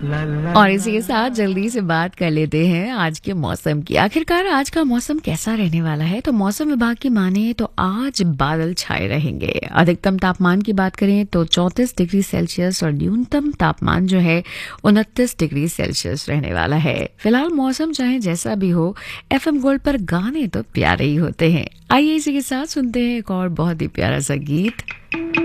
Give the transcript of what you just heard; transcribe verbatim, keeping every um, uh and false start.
और इसी के साथ जल्दी से बात कर लेते हैं आज के मौसम की। आखिरकार आज का मौसम कैसा रहने वाला है, तो मौसम विभाग की माने तो आज बादल छाए रहेंगे। अधिकतम तापमान की बात करें तो चौंतीस डिग्री सेल्सियस और न्यूनतम तापमान जो है उनतीस डिग्री सेल्सियस रहने वाला है। फिलहाल मौसम चाहे जैसा भी हो, एफएम गोल्ड पर गाने तो प्यारे ही होते हैं। आइए इसी के साथ सुनते हैं एक और बहुत ही प्यारा सा गीत।